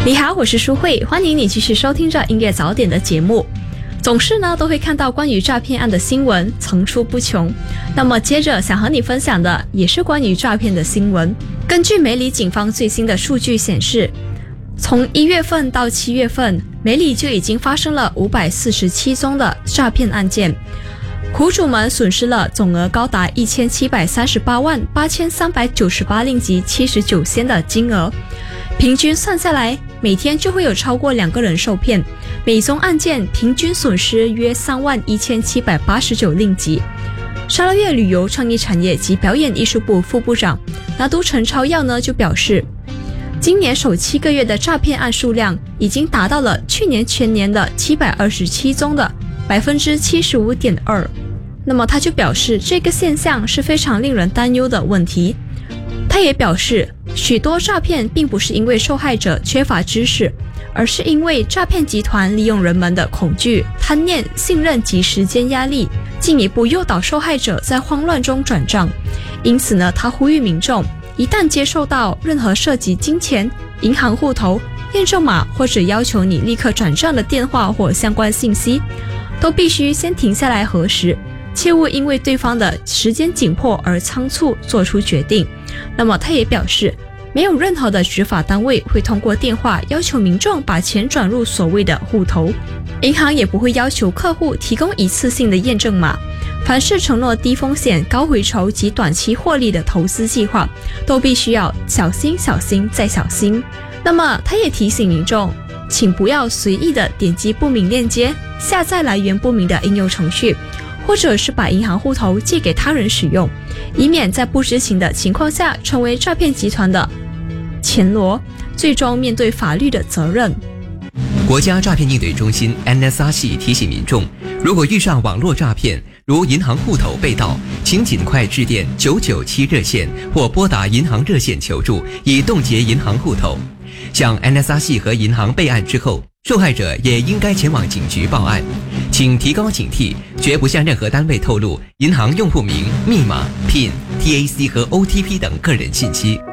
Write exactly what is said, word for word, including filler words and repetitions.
你好，我是舒慧，欢迎你继续收听着音乐早点的节目。总是呢都会看到关于诈骗案的新闻层出不穷，那么接着想和你分享的也是关于诈骗的新闻。根据梅里警方最新的数据显示，从一月份到七月份，梅里就已经发生了五百四十七宗的诈骗案件，苦主们损失了总额高达一千七百三十八万八千三百九十八令吉七十九仙的金额，平均算下来，每天就会有超过两个人受骗，每宗案件平均损失约三万一千七百八十九令吉。沙捞越旅游创意产业及表演艺术部副部长拿督陈超耀呢就表示，今年首七个月的诈骗案数量已经达到了去年全年的七百二十七宗的 百分之七十五点二。 那么他就表示，这个现象是非常令人担忧的问题。他也表示，许多诈骗并不是因为受害者缺乏知识，而是因为诈骗集团利用人们的恐惧、贪念、信任及时间压力，进一步诱导受害者在慌乱中转账。因此呢，他呼吁民众一旦接受到任何涉及金钱、银行户头、验证码或者要求你立刻转账的电话或相关信息，都必须先停下来核实，切勿因为对方的时间紧迫而仓促做出决定。那么他也表示，没有任何的执法单位会通过电话要求民众把钱转入所谓的户头，银行也不会要求客户提供一次性的验证码。凡是承诺低风险、高回酬及短期获利的投资计划，都必须要小心、小心再小心。那么他也提醒民众，请不要随意的点击不明链接，下载来源不明的应用程序，或者是把银行户头借给他人使用，以免在不知情的情况下成为诈骗集团的钱罗，最终面对法律的责任。 国家诈骗应对中心 N S R C 提醒民众，如果遇上网络诈骗，如银行户头被盗，请尽快致电九九七热线或拨打银行热线求助，以冻结银行户头。向 N S R C 和银行备案之后，受害者也应该前往警局报案。请提高警惕，绝不向任何单位透露银行用户名、密码、P I N、T A C 和 O T P 等个人信息。